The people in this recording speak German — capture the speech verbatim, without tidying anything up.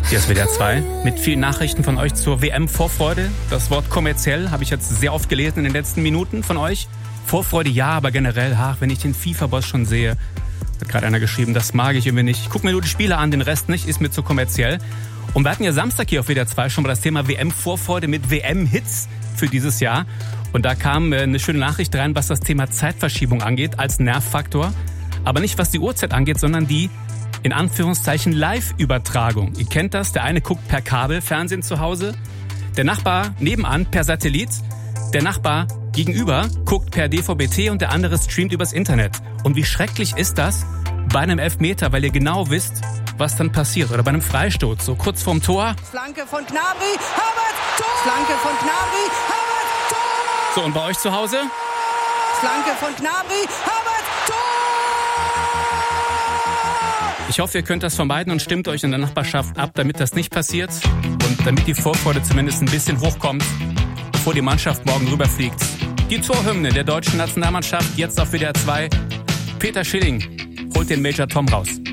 Hier ist W D R zwei mit vielen Nachrichten von euch zur W M-Vorfreude. Das Wort kommerziell habe ich jetzt sehr oft gelesen in den letzten Minuten von euch. Vorfreude ja, aber generell, ach, wenn ich den FIFA-Boss schon sehe, hat gerade einer geschrieben, das mag ich irgendwie nicht. Ich guck mir nur die Spiele an, den Rest nicht, ist mir zu kommerziell. Und wir hatten ja Samstag hier auf W D R zwei schon mal das Thema W M-Vorfreude mit W M-Hits für dieses Jahr. Und da kam eine schöne Nachricht rein, was das Thema Zeitverschiebung angeht, als Nervfaktor. Aber nicht was die Uhrzeit angeht, sondern die in Anführungszeichen Live-Übertragung. Ihr kennt das, der eine guckt per Kabelfernsehen zu Hause, der Nachbar nebenan per Satellit, der Nachbar gegenüber guckt per D V B T und der andere streamt übers Internet. Und wie schrecklich ist das bei einem Elfmeter, weil ihr genau wisst, was dann passiert. Oder bei einem Freistoß, so kurz vorm Tor. Flanke von Gnabry, Havertz, Tor! Flanke von Gnabry, Havertz, Tor! So, und bei euch zu Hause? Flanke von Gnabry, Havertz, Tor! Ich hoffe, ihr könnt das vermeiden und stimmt euch in der Nachbarschaft ab, damit das nicht passiert und damit die Vorfreude zumindest ein bisschen hochkommt, bevor die Mannschaft morgen rüberfliegt. Die Torhymne der deutschen Nationalmannschaft jetzt auf W D R zwei. Peter Schilling holt den Major Tom raus.